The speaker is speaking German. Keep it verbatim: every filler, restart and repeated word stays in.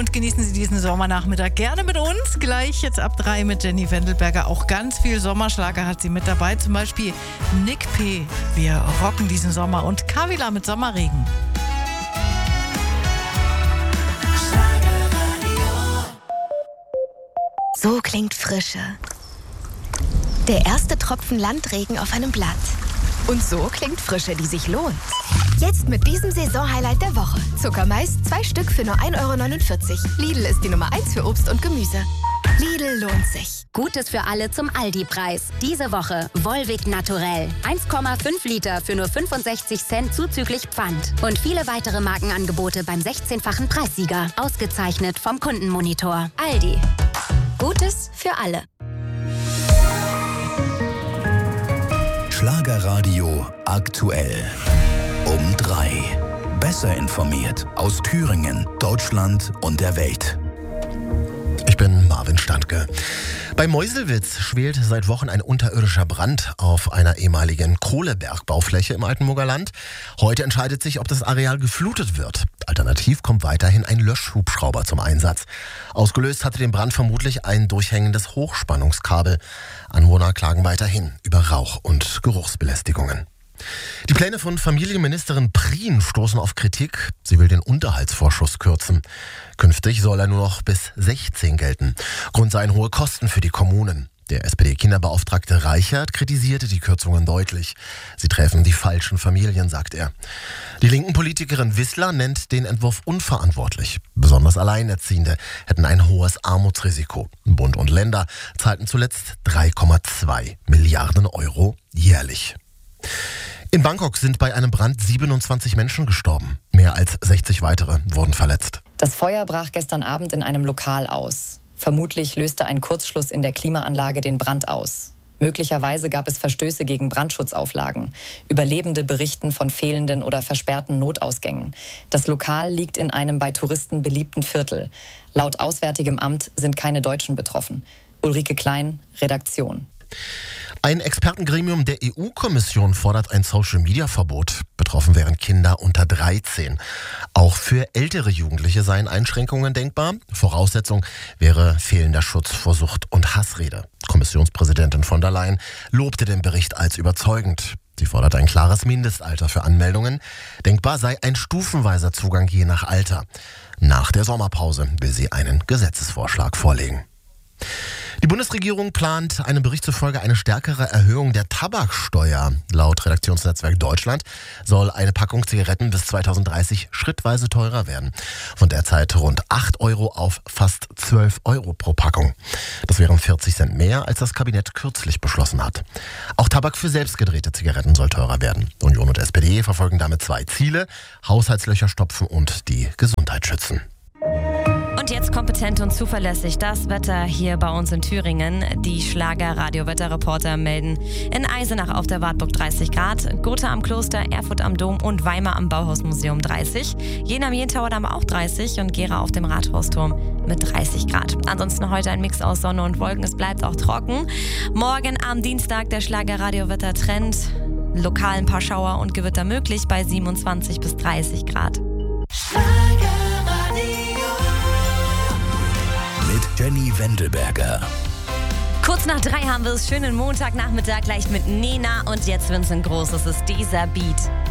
und genießen Sie diesen Sommernachmittag gerne mit uns. Gleich jetzt ab drei mit Jenny Wendelberger. Auch ganz viel Sommerschlager hat sie mit dabei. Zum Beispiel Nick P. Wir rocken diesen Sommer und Kavila mit Sommerregen. So klingt Frische. Der erste Tropfen Landregen auf einem Blatt. Und so klingt Frische, die sich lohnt. Jetzt mit diesem Saisonhighlight der Woche. Zuckermais, zwei Stück für nur ein Euro neunundvierzig. Lidl ist die Nummer eins für Obst und Gemüse. Lidl lohnt sich. Gutes für alle zum Aldi-Preis. Diese Woche Volvic Naturell. eins Komma fünf Liter für nur fünfundsechzig Cent zuzüglich Pfand. Und viele weitere Markenangebote beim sechzehnfachen Preissieger. Ausgezeichnet vom Kundenmonitor. Aldi. Gutes für alle. Schlagerradio aktuell. Um drei. Besser informiert aus Thüringen, Deutschland und der Welt. Ich bin Marvin Standke. Bei Meuselwitz schwelt seit Wochen ein unterirdischer Brand auf einer ehemaligen Kohlebergbaufläche im Altenburger Land. Heute entscheidet sich, ob das Areal geflutet wird. Alternativ kommt weiterhin ein Löschhubschrauber zum Einsatz. Ausgelöst hatte den Brand vermutlich ein durchhängendes Hochspannungskabel. Anwohner klagen weiterhin über Rauch- und Geruchsbelästigungen. Die Pläne von Familienministerin Prien stoßen auf Kritik. Sie will den Unterhaltsvorschuss kürzen. Künftig soll er nur noch bis sechzehn gelten. Grund seien hohe Kosten für die Kommunen. Der S P D-Kinderbeauftragte Reichert kritisierte die Kürzungen deutlich. Sie treffen die falschen Familien, sagt er. Die linken Politikerin Wissler nennt den Entwurf unverantwortlich. Besonders Alleinerziehende hätten ein hohes Armutsrisiko. Bund und Länder zahlten zuletzt drei Komma zwei Milliarden Euro jährlich. In Bangkok sind bei einem Brand siebenundzwanzig Menschen gestorben. Mehr als sechzig weitere wurden verletzt. Das Feuer brach gestern Abend in einem Lokal aus. Vermutlich löste ein Kurzschluss in der Klimaanlage den Brand aus. Möglicherweise gab es Verstöße gegen Brandschutzauflagen. Überlebende berichten von fehlenden oder versperrten Notausgängen. Das Lokal liegt in einem bei Touristen beliebten Viertel. Laut Auswärtigem Amt sind keine Deutschen betroffen. Ulrike Klein, Redaktion. Ein Expertengremium der E U-Kommission fordert ein Social-Media-Verbot. Betroffen wären Kinder unter dreizehn. Auch für ältere Jugendliche seien Einschränkungen denkbar. Voraussetzung wäre fehlender Schutz vor Sucht und Hassrede. Kommissionspräsidentin von der Leyen lobte den Bericht als überzeugend. Sie fordert ein klares Mindestalter für Anmeldungen. Denkbar sei ein stufenweiser Zugang je nach Alter. Nach der Sommerpause will sie einen Gesetzesvorschlag vorlegen. Die Bundesregierung plant einem Bericht zufolge eine stärkere Erhöhung der Tabaksteuer. Laut Redaktionsnetzwerk Deutschland soll eine Packung Zigaretten bis zweitausenddreißig schrittweise teurer werden. Von derzeit rund acht Euro auf fast zwölf Euro pro Packung. Das wären vierzig Cent mehr, als das Kabinett kürzlich beschlossen hat. Auch Tabak für selbstgedrehte Zigaretten soll teurer werden. Union und S P D verfolgen damit zwei Ziele: Haushaltslöcher stopfen und die Gesundheit schützen. Und jetzt kompetent und zuverlässig das Wetter hier bei uns in Thüringen. Die Schlager-Radio-Wetterreporter melden in Eisenach auf der Wartburg dreißig Grad, Gotha am Kloster, Erfurt am Dom und Weimar am Bauhausmuseum dreißig. Jena am Jentauer Damm auch dreißig und Gera auf dem Rathausturm mit dreißig Grad. Ansonsten heute ein Mix aus Sonne und Wolken. Es bleibt auch trocken. Morgen am Dienstag der Schlager-Radio-Wettertrend. Lokal ein paar Schauer und Gewitter möglich bei siebenundzwanzig bis dreißig Grad. Mit Jenny Wendelberger. Kurz nach drei haben wir es. Schönen Montagnachmittag gleich mit Nena. Und jetzt Vincent Groß. Es ist dieser Beat.